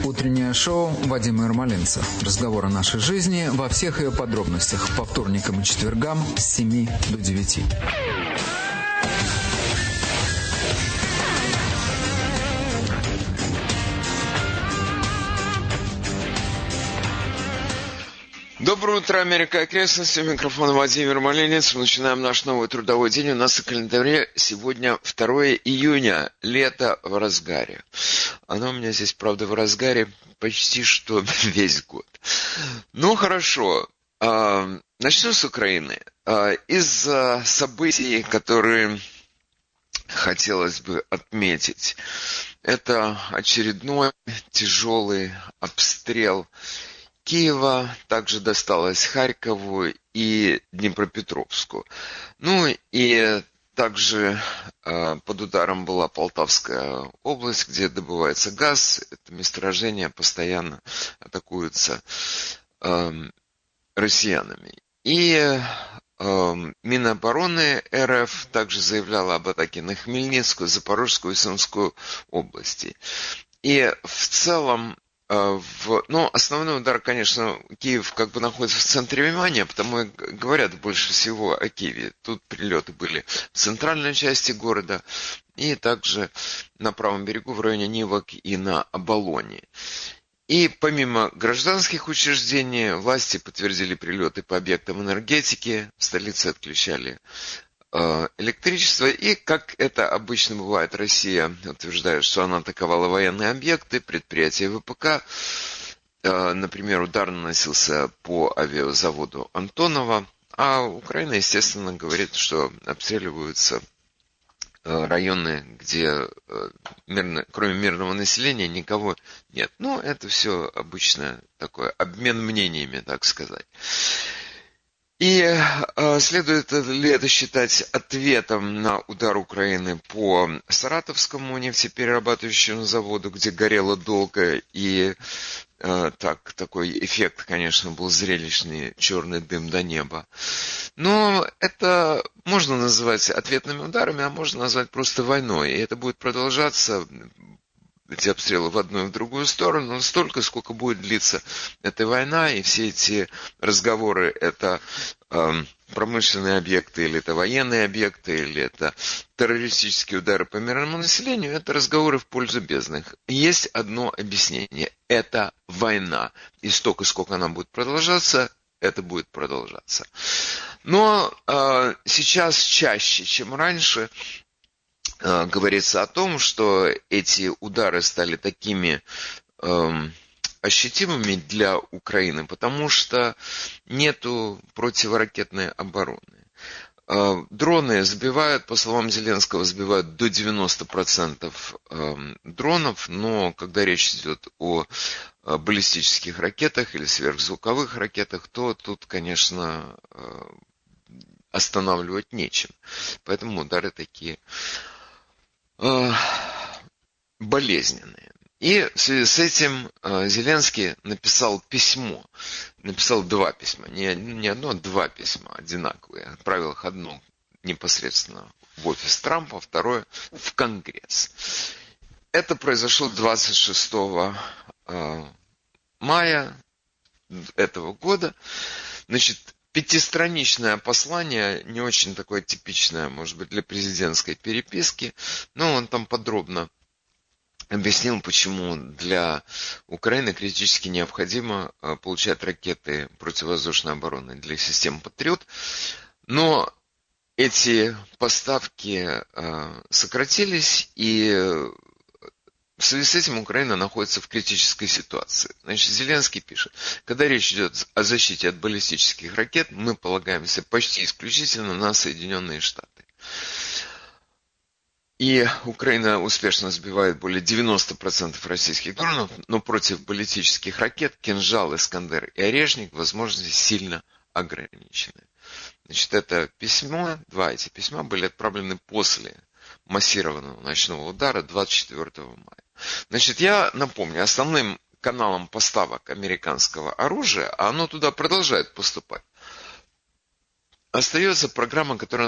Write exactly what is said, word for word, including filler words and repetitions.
Утреннее шоу Вадима Ермоленца. Разговор о нашей жизни во всех ее подробностях. По вторникам и четвергам с семи до девяти. Доброе утро, Америка и окрестности. У микрофона Вадим Ермоленец. Мы начинаем наш новый трудовой день. У нас на календаре сегодня второе июня. Лето в разгаре. Оно у меня здесь, правда, в разгаре почти что весь год. Ну, хорошо. Начну с Украины. Из событий, которые хотелось бы отметить, это очередной тяжелый обстрел Киева, также досталось Харькову и Днепропетровску. Ну и также э, под ударом была Полтавская область, где добывается газ. Это месторождение постоянно атакуется э, россиянами. И э, Минобороны РФ также заявляла об атаке на Хмельницкую, Запорожскую и Сумскую области. И в целом В, ну, основной удар, конечно, Киев как бы находится в центре внимания, потому и говорят больше всего о Киеве. Тут прилеты были в центральной части города и также на правом берегу в районе Нивок и на Оболоне. И помимо гражданских учреждений, власти подтвердили прилеты по объектам энергетики, в столице отключали электричество, и, как это обычно бывает, Россия утверждает, что она атаковала военные объекты, предприятия ВПК. Например, удар наносился по авиазаводу Антонова, а Украина, естественно, говорит, что обстреливаются районы, где мирно, кроме мирного населения никого нет. Ну, это все обычно такой обмен мнениями, так сказать. И э, следует ли это считать ответом на удар Украины по Саратовскому нефтеперерабатывающему заводу, где горело долго, и э, так, такой эффект, конечно, был зрелищный, черный дым до неба. Но это можно назвать ответными ударами, а можно назвать просто войной. И это будет продолжаться, эти обстрелы в одну и в другую сторону, столько, сколько будет длиться эта война, и все эти разговоры, это э, промышленные объекты, или это военные объекты, или это террористические удары по мирному населению, это разговоры в пользу бездных. Есть одно объяснение – это война. И столько, сколько она будет продолжаться, это будет продолжаться. Но э, сейчас чаще, чем раньше, говорится о том, что эти удары стали такими э, ощутимыми для Украины, потому что нету противоракетной обороны. Э, дроны сбивают, по словам Зеленского, сбивают до девяноста процентов э, дронов, но когда речь идет о баллистических ракетах или сверхзвуковых ракетах, то тут, конечно, э, останавливать нечем. Поэтому удары такие болезненные. И в связи с этим Зеленский написал письмо. Написал два письма. Не, не одно, а два письма одинаковые. Отправил их одно непосредственно в офис Трампа, второе в Конгресс. Это произошло двадцать шестого мая этого года. Значит, пятистраничное послание, не очень такое типичное, может быть, для президентской переписки, но он там подробно объяснил, почему для Украины критически необходимо получать ракеты противовоздушной обороны для систем «Патриот». Но эти поставки сократились, и в связи с этим Украина находится в критической ситуации. Значит, Зеленский пишет: когда речь идет о защите от баллистических ракет, мы полагаемся почти исключительно на Соединенные Штаты. И Украина успешно сбивает более девяноста процентов российских дронов, но против баллистических ракет «Кинжал», «Искандер» и «Орешник» возможности сильно ограничены. Значит, это письмо, два эти письма были отправлены после массированного ночного удара двадцать четвёртого мая. Значит, я напомню, основным каналом поставок американского оружия, а оно туда продолжает поступать, остается программа, которая